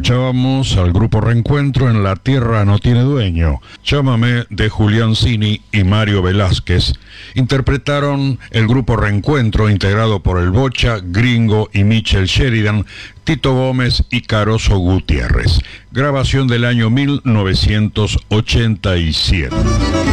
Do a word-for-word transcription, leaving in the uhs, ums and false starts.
Escuchábamos al grupo Reencuentro en La Tierra No Tiene Dueño. Llámame, de Julián Cini y Mario Velázquez. Interpretaron el grupo Reencuentro, integrado por el Bocha, Gringo y Michel Sheridan, Tito Gómez y Caroso Gutiérrez. Grabación del año mil novecientos ochenta y siete.